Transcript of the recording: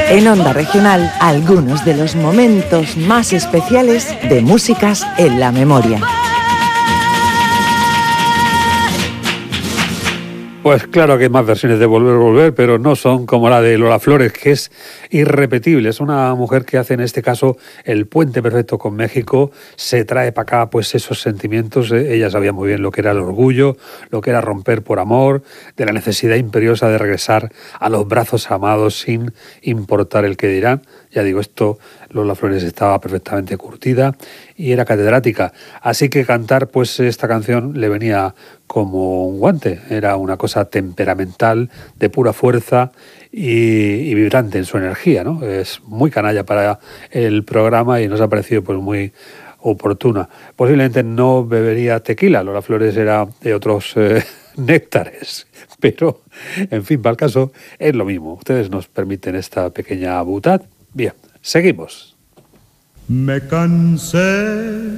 En Onda Regional, algunos de los momentos más especiales de Músicas en la Memoria. Pues claro que hay más versiones de Volver, Volver, pero no son como la de Lola Flores, que es irrepetible. Es una mujer que hace en este caso el puente perfecto con México, se trae para acá pues esos sentimientos. Ella sabía muy bien lo que era el orgullo, lo que era romper por amor, de la necesidad imperiosa de regresar a los brazos amados sin importar el que dirán. Ya digo, esto Lola Flores estaba perfectamente curtida y era catedrática. Así que cantar pues esta canción le venía como un guante. Era una cosa temperamental, de pura fuerza y vibrante en su energía, ¿no? Es muy canalla para el programa y nos ha parecido pues muy oportuna. Posiblemente no bebería tequila, Lola Flores era de otros néctares, pero en fin, para el caso es lo mismo. Ustedes nos permiten esta pequeña butad. Bien, seguimos. Me cansé